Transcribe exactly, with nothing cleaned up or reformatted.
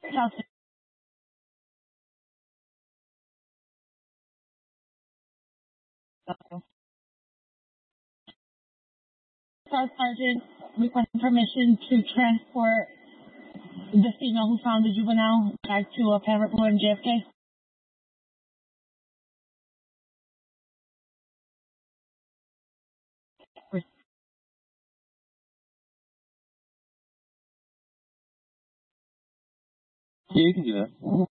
South South Sergeant requesting permission to transport the female who found the juvenile back to a parent pool in J F K. Yeah, you can do that.